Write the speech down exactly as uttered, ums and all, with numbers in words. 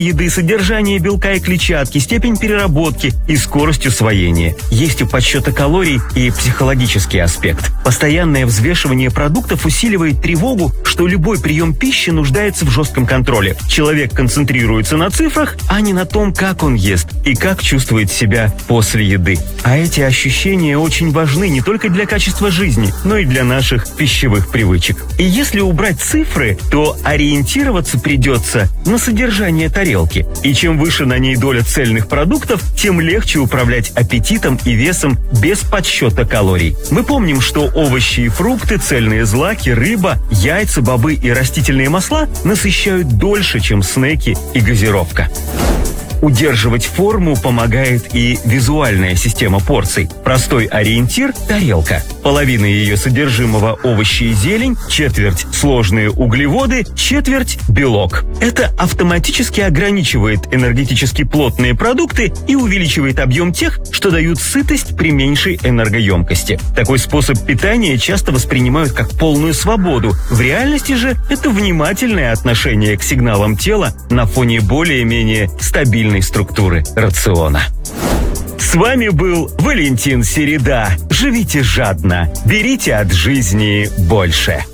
еды, содержание белка и клетчатки, степень переработки и скорость усвоения. Есть у подсчета калорий и психологический аспект. Постоянное взвешивание продуктов усиливает тревогу, что любой прием пищи нуждается в жестком контроле. Человек концентрируется на цифрах, а не на том, как он ест и как чувствует себя после еды. А эти ощущения очень важны не только для качества жизни, но и для наших пищевых привычек. И если убрать цифры, то ориентироваться придется на содержание тарелки. И чем выше на ней доля цельных продуктов, тем легче управлять аппетитом и весом без подсчета калорий. Мы помним, что овощи и фрукты, цельные злаки, рыба, яйца, бобы и растительные масла насыщают дольше, чем снеки и газировка. Удерживать форму помогает и визуальная система порций. Простой ориентир – тарелка. Половина ее содержимого – овощи и зелень, четверть – сложные углеводы, четверть – белок. Это автоматически ограничивает энергетически плотные продукты и увеличивает объем тех, что дают сытость при меньшей энергоемкости. Такой способ питания часто воспринимают как полную свободу. В реальности же это внимательное отношение к сигналам тела на фоне более-менее стабильной структуры рациона. С вами был Валентин Середа. Живите жадно, берите от жизни больше.